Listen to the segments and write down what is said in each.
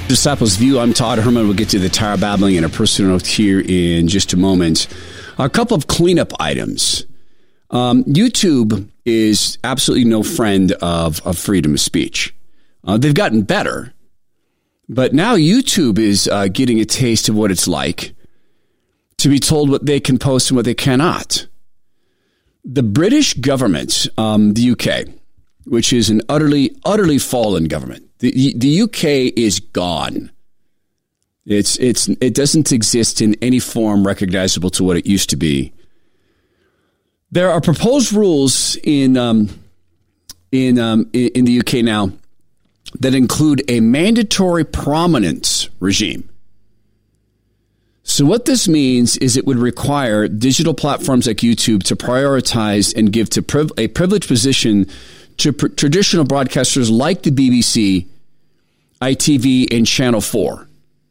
Disciples View. I'm Todd Herman. We'll get to the Tower Babbling and a personal note here in just a moment. A couple of cleanup items. YouTube is absolutely no friend of freedom of speech. They've gotten better, but now YouTube is getting a taste of what it's like to be told what they can post and what they cannot. The British government, the UK, which is an utterly fallen government. The UK is gone. It doesn't exist in any form recognizable to what it used to be. There are proposed rules in the UK now that include a mandatory prominence regime. So what this means is it would require digital platforms like YouTube to prioritize and give to a privileged position to traditional broadcasters like the BBC, ITV, and Channel 4.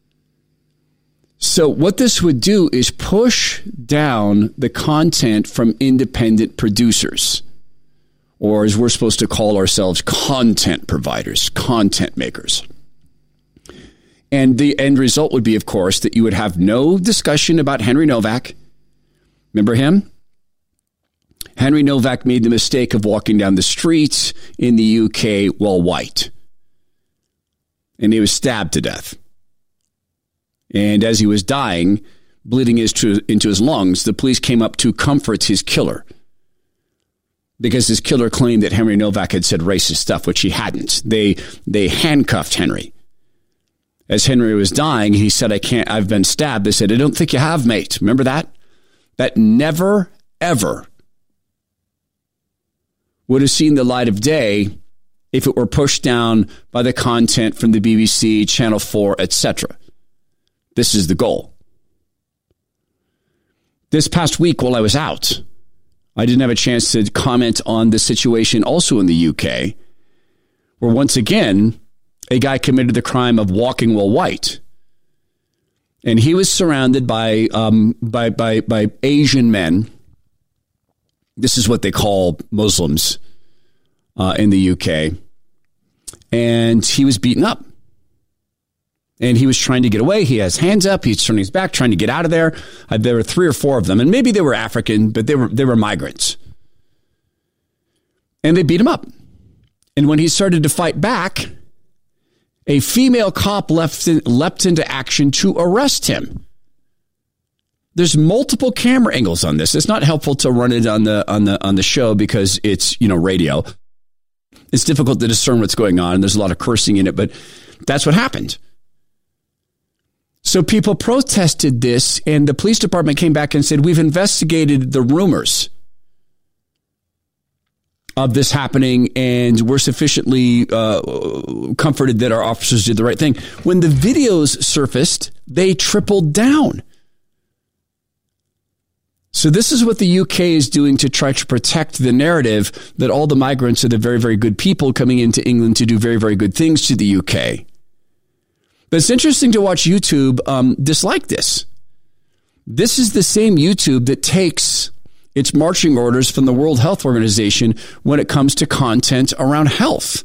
So what this would do is push down the content from independent producers, or as we're supposed to call ourselves, content providers, content makers. And the end result would be, of course, that you would have no discussion about Henry Novak. Remember him? Henry Novak made the mistake of walking down the streets in the UK while white. And he was stabbed to death. And as he was dying, bleeding into his lungs, the police came up to comfort his killer. Because his killer claimed that Henry Novak had said racist stuff, which he hadn't. They handcuffed Henry. As Henry was dying, he said, I've been stabbed. They said, I don't think you have, mate. Remember that? That never, ever would have seen the light of day if it were pushed down by the content from the BBC, Channel 4, etc. This is the goal. This past week while I was out, I didn't have a chance to comment on the situation also in the UK, where once again, a guy committed the crime of walking while white. And he was surrounded by Asian men. This is what they call Muslims in the UK. And he was beaten up. And he was trying to get away. He has hands up. He's turning his back, trying to get out of there. There were 3 or 4 of them. And maybe they were African, but they were migrants. And they beat him up. And when he started to fight back, a female cop leapt into action to arrest him. There's multiple camera angles on this. It's not helpful to run it on the show because it's, radio. It's difficult to discern what's going on. There's a lot of cursing in it, but that's what happened. So people protested this, and the police department came back and said, we've investigated the rumors of this happening, and we're sufficiently comforted that our officers did the right thing. When the videos surfaced, they tripled down. So this is what the UK is doing to try to protect the narrative that all the migrants are the very, very good people coming into England to do very, very good things to the UK. But it's interesting to watch YouTube dislike this. This is the same YouTube that takes its marching orders from the World Health Organization when it comes to content around health.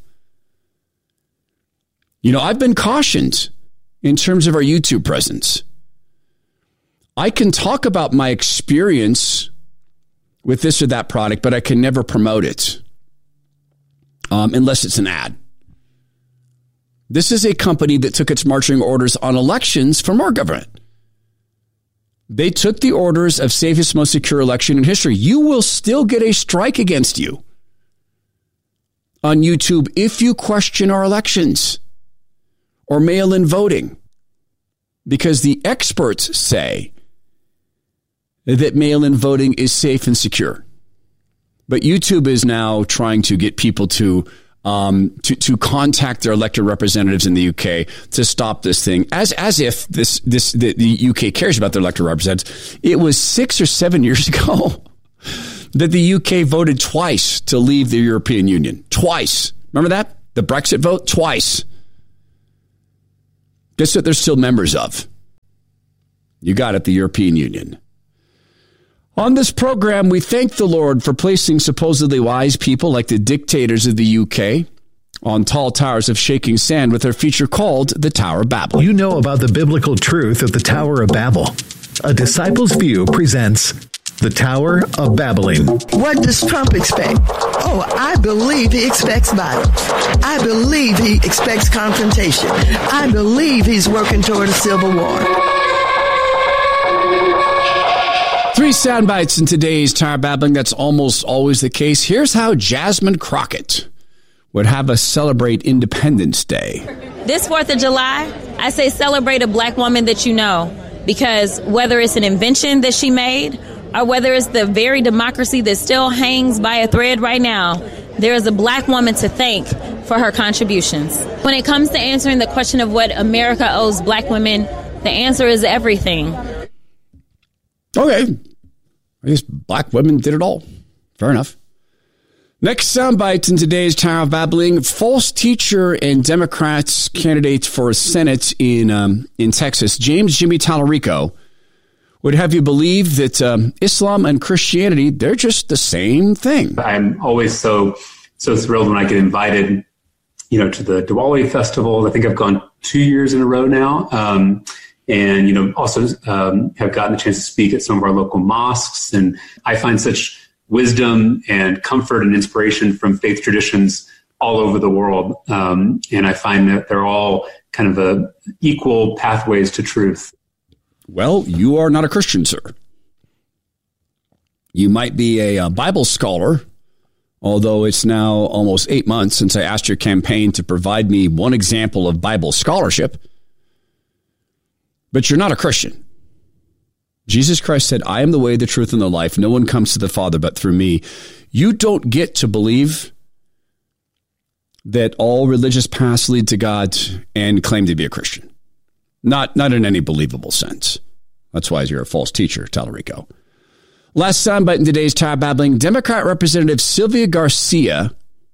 I've been cautioned in terms of our YouTube presence. I can talk about my experience with this or that product, but I can never promote it unless it's an ad. This is a company that took its marching orders on elections from our government. They took the orders of safest, most secure election in history. You will still get a strike against you on YouTube if you question our elections or mail-in voting, because the experts say that mail-in voting is safe and secure. But YouTube is now trying to get people to contact their elected representatives in the UK to stop this thing, as if the UK cares about their elected representatives. It was 6 or 7 years ago that the UK voted twice to leave the European Union. Twice. Remember that? The Brexit vote? Twice. Guess what they're still members of? You got it, the European Union. On this program, we thank the Lord for placing supposedly wise people like the dictators of the UK on tall towers of shaking sand with their feature called The Tower of Babel. You know about the biblical truth of the Tower of Babel. A Disciple's View presents The Tower of Babbling. What does Trump expect? Oh, I believe he expects violence. I believe he expects confrontation. I believe he's working toward a civil war. 3 sound bites in today's Tower of Babbling. That's almost always the case. Here's how Jasmine Crockett would have us celebrate Independence Day. This 4th of July, I say celebrate a black woman that you know, because whether it's an invention that she made or whether it's the very democracy that still hangs by a thread right now, there is a black woman to thank for her contributions. When it comes to answering the question of what America owes black women, the answer is everything. Okay. I guess black women did it all. Fair enough. Next soundbite in today's Tower of Babbling. False teacher and Democrats candidate for Senate in Texas, James Jimmy Tallarico, would have you believe that Islam and Christianity, they're just the same thing. I'm always so thrilled when I get invited, to the Diwali festival. I think I've gone 2 years in a row now. And, also have gotten the chance to speak at some of our local mosques. And I find such wisdom and comfort and inspiration from faith traditions all over the world. And I find that they're all kind of equal pathways to truth. Well, you are not a Christian, sir. You might be a Bible scholar, although it's now almost 8 months since I asked your campaign to provide me one example of Bible scholarship. But you're not a Christian. Jesus Christ said, I am the way, the truth, and the life. No one comes to the Father but through me. You don't get to believe that all religious paths lead to God and claim to be a Christian. Not in any believable sense. That's why you're a false teacher, Tallarico. Last soundbite in today's Tower of Babbling. Democrat Representative Sylvia Garcia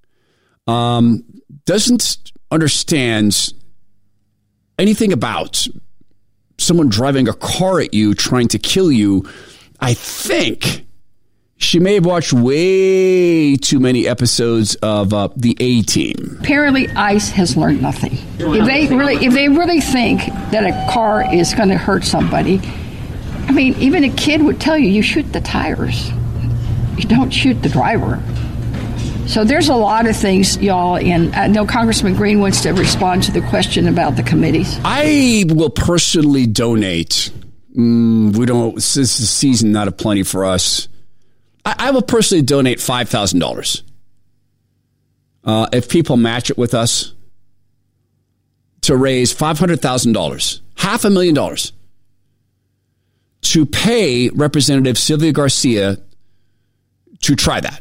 doesn't understand anything about someone driving a car at you, trying to kill you. I think she may have watched way too many episodes of the A-Team. Apparently, ICE has learned nothing. If they really think that a car is going to hurt somebody, I mean, even a kid would tell you shoot the tires. You don't shoot the driver. So there's a lot of things, y'all, and I know Congressman Green wants to respond to the question about the committees. I will personally donate. This is a season not of plenty for us. I will personally donate $5,000 if people match it with us to raise $500,000, $500,000 to pay Representative Sylvia Garcia to try that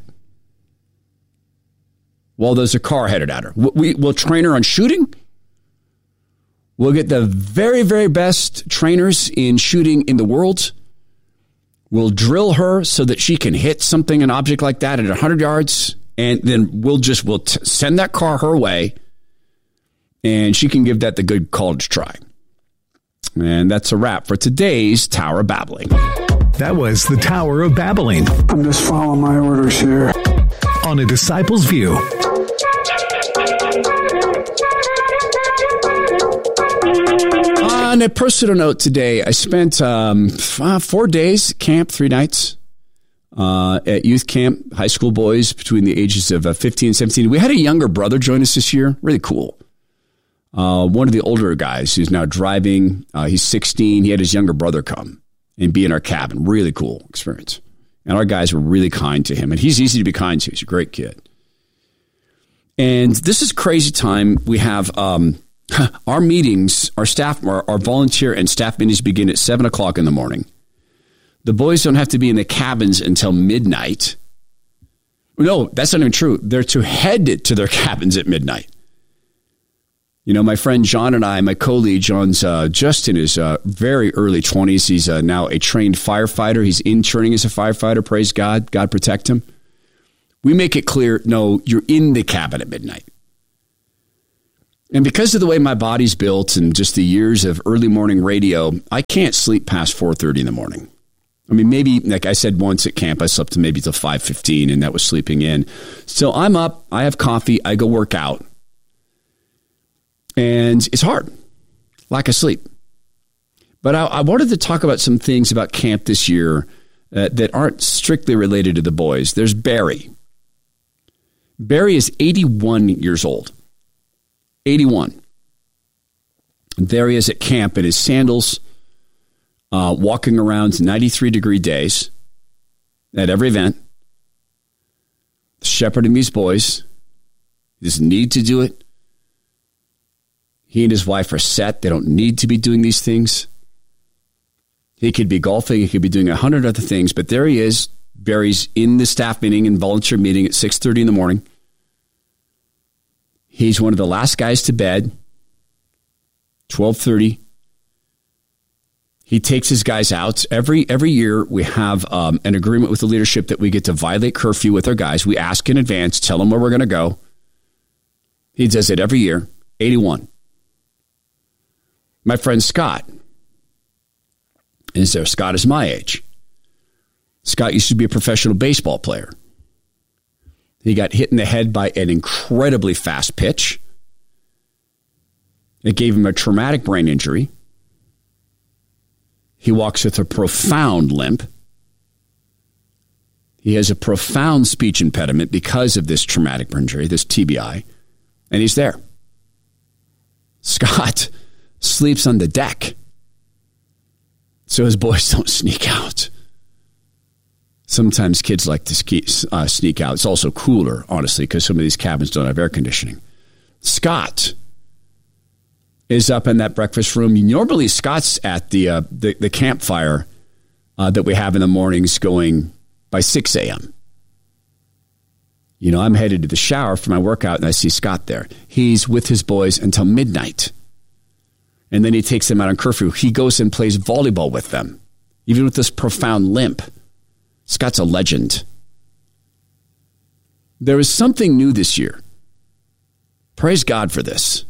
while there's a car headed at her. We'll train her on shooting. We'll get the very, very best trainers in shooting in the world. We'll drill her so that she can hit something, an object like that at 100 yards. And then we'll send that car her way. And she can give that the good college try. And that's a wrap for today's Tower of Babbling. That was the Tower of Babbling. I'm just following my orders here. On A Disciple's View. On a personal note today, I spent 4 days at camp, 3 nights at youth camp, high school boys between the ages of 15 and 17. We had a younger brother join us this year. Really cool. One of the older guys who's now driving, he's 16. He had his younger brother come and be in our cabin. Really cool experience. And our guys were really kind to him. And he's easy to be kind to. He's a great kid. And this is crazy time. We have our meetings, our volunteer and staff meetings begin at 7 o'clock in the morning. The boys don't have to be in the cabins until midnight. No, that's not even true. They're to head to their cabins at midnight. You know, my friend John and I, my co-lead, John's just in his very early 20s. He's now a trained firefighter. He's interning as a firefighter. Praise God. God protect him. We make it clear, no, you're in the cabin at midnight. And because of the way my body's built and just the years of early morning radio, I can't sleep past 4:30 in the morning. I mean, maybe, like I said once at camp, I slept to maybe till 5:15, and that was sleeping in. So I'm up, I have coffee, I go work out. And it's hard. Lack of sleep. But I wanted to talk about some things about camp this year that aren't strictly related to the boys. There's Barry. Barry is 81 years old. 81. There he is at camp in his sandals, walking around 93-degree days at every event, shepherding these boys. He doesn't need to do it. He and his wife are set. They don't need to be doing these things. He could be golfing. He could be doing 100 other things. But there he is. Barry's in the staff meeting and volunteer meeting at 6:30 in the morning. He's one of the last guys to bed. 12:30. He takes his guys out. Every year we have an agreement with the leadership that we get to violate curfew with our guys. We ask in advance, tell them where we're going to go. He does it every year. 81. My friend Scott is there. Scott is my age. Scott used to be a professional baseball player. He got hit in the head by an incredibly fast pitch. It gave him a traumatic brain injury. He walks with a profound limp. He has a profound speech impediment because of this traumatic brain injury, this TBI, and he's there. Scott sleeps on the deck so his boys don't sneak out. Sometimes kids like to sneak out. It's also cooler, honestly, because some of these cabins don't have air conditioning. Scott is up in that breakfast room. Normally, Scott's at the campfire that we have in the mornings going by 6 a.m. You know, I'm headed to the shower for my workout, and I see Scott there. He's with his boys until midnight. And then he takes them out on curfew. He goes and plays volleyball with them, even with this profound limp. Scott's a legend. There is something new this year. Praise God for this.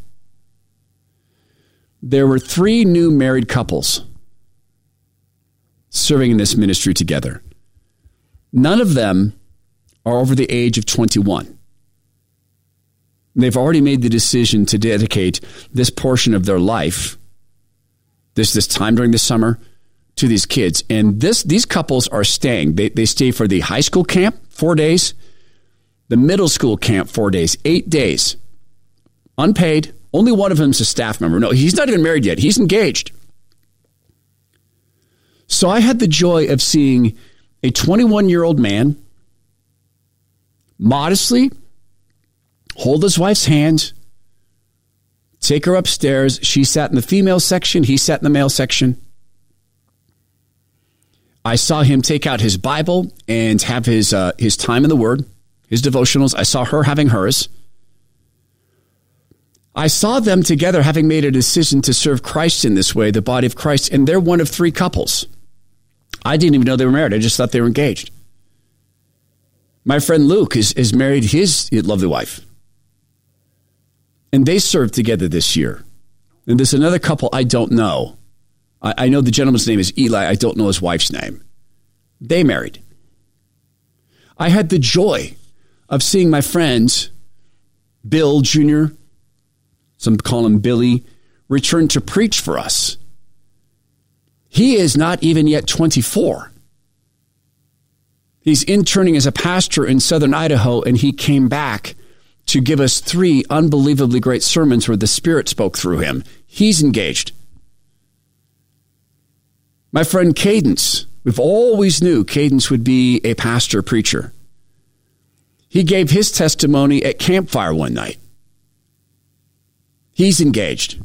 There were 3 new married couples serving in this ministry together. None of them are over the age of 21. They've already made the decision to dedicate this portion of their life, this time during the summer, to these kids. And these couples are staying. They stay for the high school camp, 4 days, the middle school camp, 4 days, 8 days, unpaid. Only one of them is a staff member. No, he's not even married yet. He's engaged. So I had the joy of seeing a 21-year-old man modestly hold his wife's hand, take her upstairs. She sat in the female section. He sat in the male section. I saw him take out his Bible and have his time in the Word, his devotionals. I saw her having hers. I saw them together having made a decision to serve Christ in this way, the body of Christ, and they're one of 3 couples. I didn't even know they were married. I just thought they were engaged. My friend Luke is married his lovely wife. And they served together this year. And there's another couple I don't know. I know the gentleman's name is Eli. I don't know his wife's name. They married. I had the joy of seeing my friend Bill Jr., some call him Billy, return to preach for us. He is not even yet 24. He's interning as a pastor in southern Idaho, and he came back to give us 3 unbelievably great sermons where the Spirit spoke through him. He's engaged. My friend Cadence, we've always knew Cadence would be a pastor, preacher. He gave his testimony at campfire one night. He's engaged.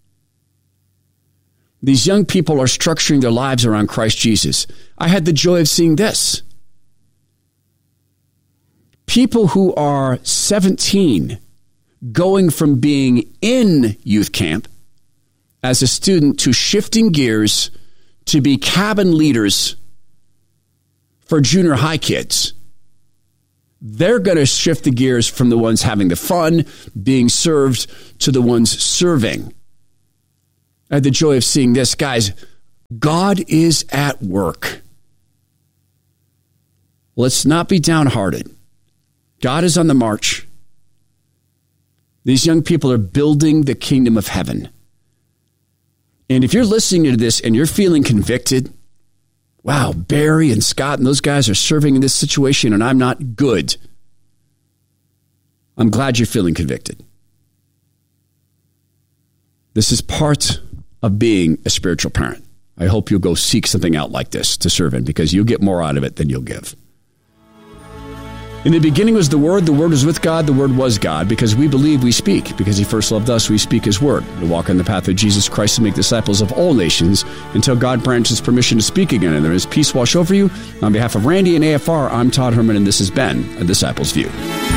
These young people are structuring their lives around Christ Jesus. I had the joy of seeing this. People who are 17 going from being in youth camp as a student to shifting gears to be cabin leaders for junior high kids. They're going to shift the gears from the ones having the fun, being served, to the ones serving. I had the joy of seeing this. Guys, God is at work. Let's not be downhearted. God is on the march. These young people are building the kingdom of heaven. And if you're listening to this and you're feeling convicted, wow, Barry and Scott and those guys are serving in this situation and I'm not good. I'm glad you're feeling convicted. This is part of being a spiritual parent. I hope you'll go seek something out like this to serve in, because you'll get more out of it than you'll give. In the beginning was the Word was with God, the Word was God. Because we believe, we speak. Because he first loved us, we speak his word. To walk on the path of Jesus Christ and make disciples of all nations until God grants us permission to speak again. And there is peace wash over you. On behalf of Randy and AFR, I'm Todd Herman, and this has been A Disciple's View.